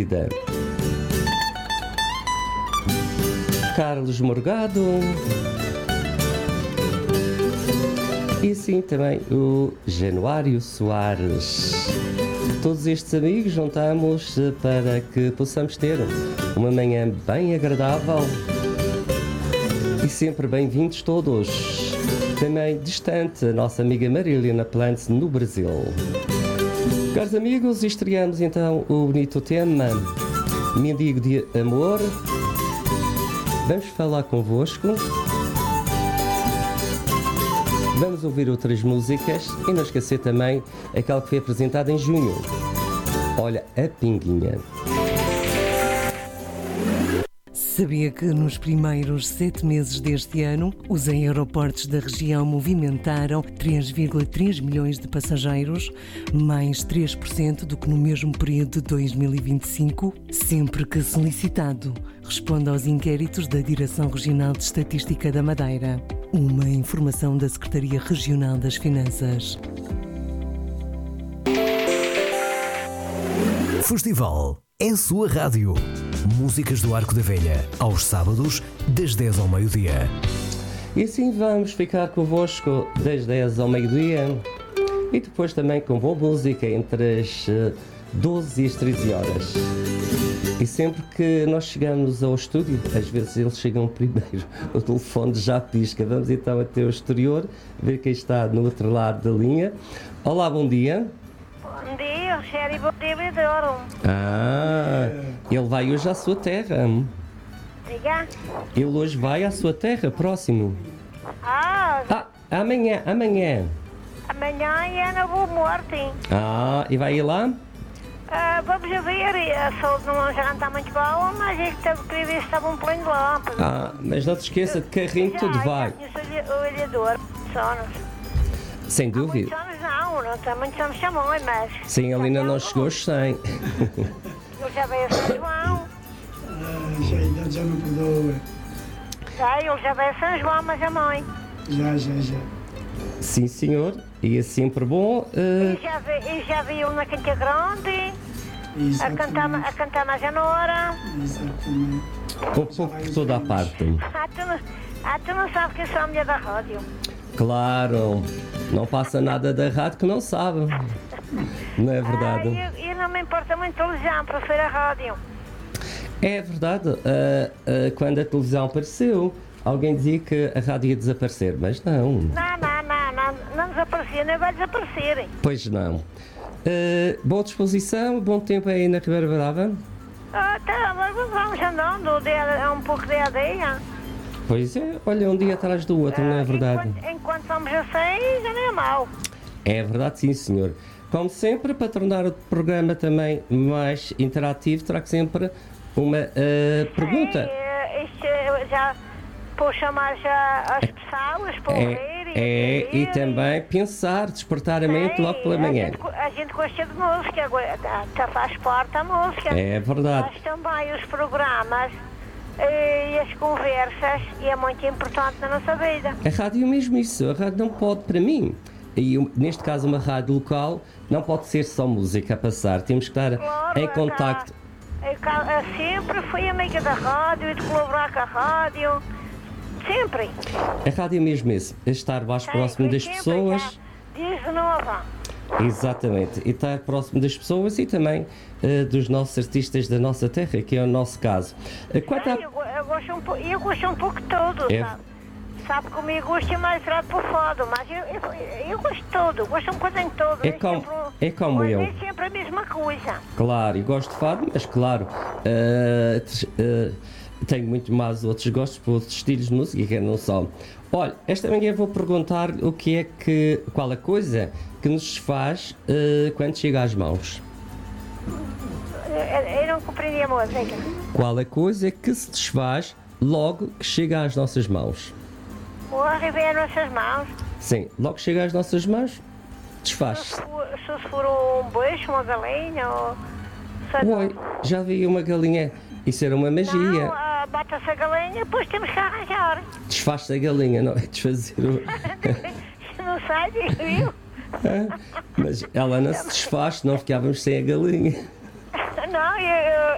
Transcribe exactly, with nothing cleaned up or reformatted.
vida. Carlos Morgado. E sim também o Januário Soares. Todos estes amigos juntamos para que possamos ter uma manhã bem agradável e sempre bem-vindos todos. Também distante a nossa amiga Marilena Plantz no Brasil. Caros amigos, estreamos então o bonito tema Mendigo de Amor. Vamos falar convosco. Vamos ouvir outras músicas e não esquecer também aquela que foi apresentada em junho. Olha, a Pinguinha. Sabia que nos primeiros sete meses deste ano, os aeroportos da região movimentaram três vírgula três milhões de passageiros, mais três por cento do que no mesmo período de dois mil e vinte e cinco? Sempre que solicitado, responde aos inquéritos da Direção Regional de Estatística da Madeira. Uma informação da Secretaria Regional das Finanças. Festival é a sua rádio. Músicas do Arco da Velha, aos sábados, das dez ao meio-dia. E assim vamos ficar convosco das dez ao meio-dia e depois também com boa música entre as doze e as treze horas. E sempre que nós chegamos ao estúdio, às vezes eles chegam primeiro, o telefone já pisca. Vamos então até o exterior, ver quem está no outro lado da linha. Olá, bom dia. Bom dia, Rogério, bom dia, Bedouro. Ah, ele vai hoje à sua terra. Diga? Ele hoje vai à sua terra, próximo. Ah, Ah, amanhã, amanhã. amanhã é na Boa Morte. Ah, e vai ir lá? Ah, vamos a ver, a saúde não já não está muito boa, mas é que teve que ver se estava um plano de lâmpada. Ah, mas não te esqueça, de carrinho tudo vai. Já, já, o olhador, sonos. Sem dúvida. Muitos anos não, não tem muitos anos chamou, mas... Sim, ele ainda não chegou aos cem. Ele já veio a São João. Ah, já a idade já não perdoa. Já, ele já veio a São João, mas a mãe. Já, já, já. Sim, senhor. E é sempre bom. Uh... E já vi, e já vi ele na Quinta Grande, a cantar, a cantar na Janora. Exatamente. Por, por, por toda a parte. Ah, tu não, ah, tu não sabes que eu sou a mulher da rádio. Claro. Não passa nada da rádio que não sabe. Não é verdade? Ah, eu, eu não me importa muito televisão, prefiro a rádio. É verdade. Uh, uh, quando a televisão apareceu, alguém dizia que a rádio ia desaparecer, mas não. Não, não, não, não, não desaparecer, nem vai desaparecer. Pois não. Uh, boa disposição, bom tempo aí na Ribeira Brava? Ah, tá, mas vamos andando de, um pouco de areia. Pois é, olha, um dia atrás do outro, não é verdade? Enquanto, enquanto estamos a seis, já não é mau. É verdade, sim, senhor. Como sempre, para tornar o programa também mais interativo, trago sempre uma uh, pergunta. É, isto já, por chamar já as pessoas, para ouvir É, e, é, e também pensar, despertar a mente logo pela manhã. A gente, a gente gosta de música, até faz parte da música. É verdade. Mas também os programas e as conversas, e é muito importante na nossa vida. A rádio é mesmo isso, a rádio não pode, para mim, e eu, neste caso uma rádio local, não pode ser só música a passar, temos que estar Claro, em contacto. Eu, eu sempre fui amiga da rádio e de colaborar com a rádio, sempre. A rádio é mesmo isso, é estar mais próximo das Sempre, pessoas. já, desde nova. Exatamente, e estar próximo das pessoas e também uh, dos nossos artistas da nossa terra, que é o nosso caso. Uh, quanto a... Eu, eu, gosto um, po- eu gosto um pouco de tudo, É. sabe? Sabe que o meu gosto é mais virado para o fado, mas eu, eu, eu gosto de tudo, gosto um coisa em tudo. É como- sempre, é como mas eu. É sempre a mesma coisa. Claro, e gosto de fado, mas claro, uh, tr- uh, tenho muito mais outros gostos por outros estilos de música que não só. Olha, esta manhã vou perguntar o que é que, qual a coisa que nos faz uh, quando chega às mãos. Eu, eu não compreendi a música. Qual a coisa que se desfaz logo que chega às nossas mãos? O arrivei às nossas mãos. Sim, logo que chega às nossas mãos, Se desfaz-se. for, se for um beijo, uma galinha ou... sei lá. Oi, já vi uma galinha. Isso era uma Não, magia. ah, bata-se a galinha, depois temos que arranjar. Desfaz-se a galinha, não é desfazer o... Não sei, viu? Mas ela não se desfaz, senão ficávamos sem a galinha. Não, eu,